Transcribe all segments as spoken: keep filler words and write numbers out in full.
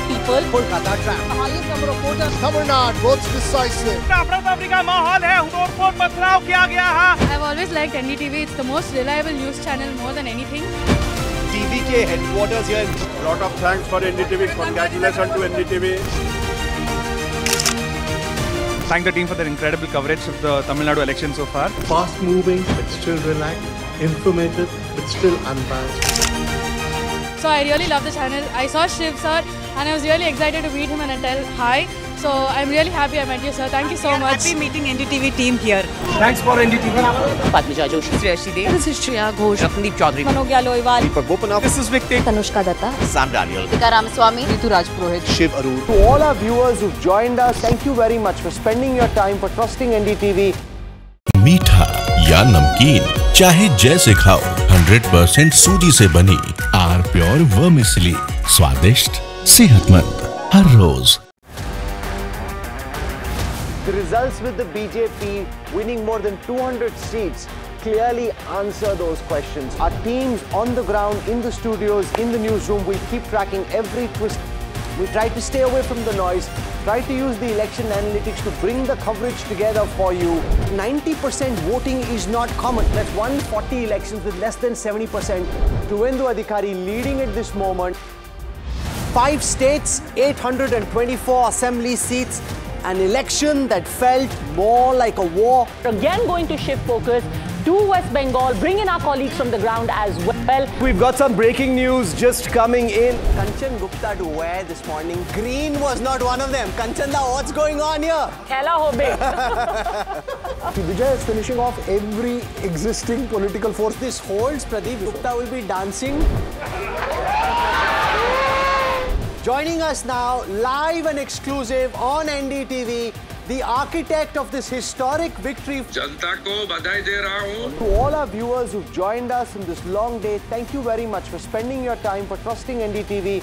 people. Kolkata tram. The highest number of voters. Tamil Nadu votes decisive. I've always liked N D T V. It's the most reliable news channel more than anything. T V K headquarters here. Lot of thanks for N D T V. Congratulations to N D T V. Thank the team for their incredible coverage of the Tamil Nadu election so far. Fast moving but still relaxed, informative but still unbiased. So I really love the channel. I saw Shiv sir and I was really excited to meet him and I tell hi. So I'm really happy I met you, sir. Thank you so much. Happy meeting N D T V team here. Thanks for N D T V. Padmaja Joshi, Shreyashi Dev. This is Shreya Ghosh. Ramandeep Chaudhary, Manogya Loiwal. Deepak Bopanath. This is Victor. Tanushka Datta. Sam Daniel. Tika Ramaswamy, Ritu Raj Purohit. Shiv Arur. To all our viewers who've joined us, thank you very much for spending your time, for trusting N D T V. मीठा या नमकीन चाहे जैसे खाओ, hundred percent सूजी से बनी are pure vermicelli, स्वादिष्ट सेहतमंद हर रोज। The results with the B J P winning more than two hundred seats clearly answer those questions. Our teams on the ground, in the studios, in the newsroom, will keep tracking every twist. We try to stay away from the noise, try to use the election analytics to bring the coverage together for you. ninety percent voting is not common. That's one hundred forty elections with less than seventy percent. Tuvendu Adhikari leading at this moment. Five states, eight hundred twenty-four assembly seats. An election that felt more like a war. again going to shift focus to West Bengal, bring in our colleagues from the ground as well. We've got some breaking news just coming in. Kanchan Gupta to wear this morning. Green was not one of them. Kanchanda, what's going on here? Khela hobe. Vijay is finishing off every existing political force. This holds, Pradeep Gupta will be dancing. Joining us now, live and exclusive on N D T V, the architect of this historic victory. जनता को बधाई दे रहा हूं. To all our viewers who've joined us in this long day, thank you very much for spending your time, for trusting N D T V.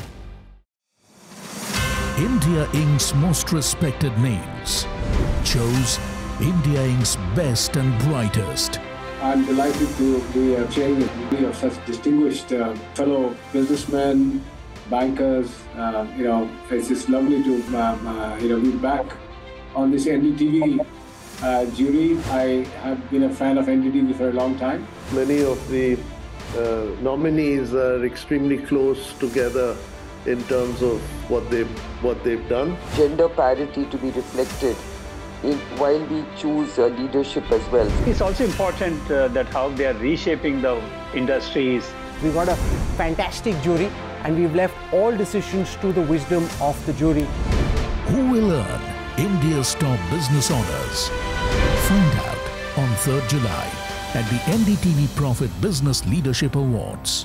India Incorporated's most respected names chose India Incorporated's best and brightest. I'm delighted to be uh, chairing a committee of such distinguished uh, fellow businessmen, bankers. Uh, you know, it's just lovely to um, uh, you know be back on this N D T V uh, jury. I have been a fan of N D T V for a long time. Many of the uh, nominees are extremely close together in terms of what they've what they've done. Gender parity to be reflected in, while we choose uh, leadership as well. It's also important uh, that how they are reshaping the industries. We've got a fantastic jury, and we've left all decisions to the wisdom of the jury. Who will earn India's top business honors? Find out on third July at the N D T V Profit Business Leadership Awards.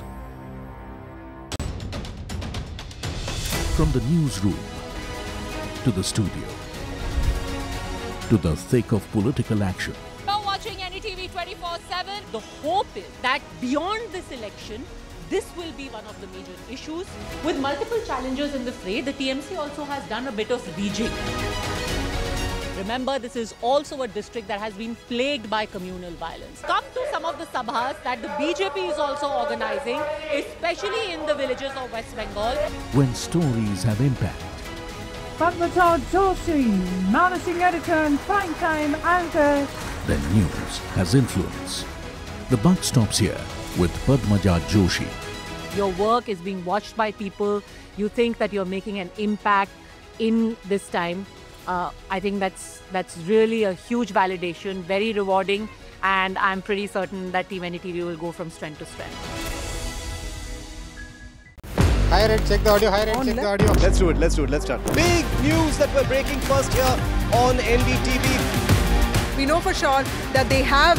From the newsroom to the studio to the thick of political action. Now watching N D T V twenty-four seven, the hope is that beyond this election, this will be one of the major issues. With multiple challengers in the fray, the T M C also has done a bit of rejigging. Remember, this is also a district that has been plagued by communal violence. Come to some of the sabhas that the B J P is also organizing, especially in the villages of West Bengal. When stories have impact. Padmaja Joshi, managing editor and prime time anchor. Then news has influence. The buck stops here with Padmaja Joshi. Your work is being watched by people. You think that you're making an impact in this time. Uh, I think that's that's really a huge validation, very rewarding, and I'm pretty certain that Team N D T V will go from strength to strength. Hi, Red, check the audio. Hi, Red, check the audio. Let's do it. Let's do it. Let's start. Big news that we're breaking first here on N D T V. We know for sure that they have